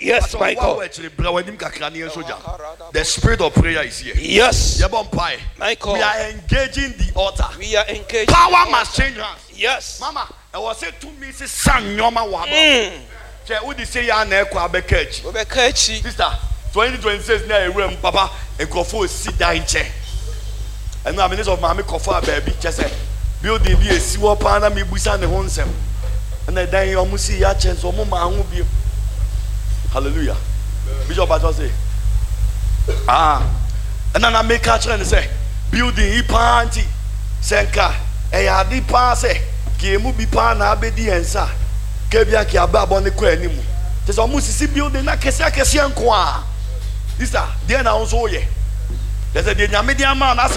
Yes, Michael. The spirit of prayer is here. Yes, Michael. We are engaging the altar. We are engaged. Power must change hands. Yes, Mama, I was saying to me, son, Yoma Waba. Would you say, Sister, 2026 now, room, Papa, and Kofu sit down in chair. And now, minister of Mammy Kofa, baby, just said, building be a sewer pana, me busan the honsem. And then you must see your chance or Mama who be. Hallelujah. Bishop Bato say, and then I make a trend and say, building he panty, Senka, a yadi pass, Kimu be pan, abedi and sa, Kebia Kiabab on the quenimu. There's almost see building like a Sian Kwa. This, then I also, ye. There's a Median man.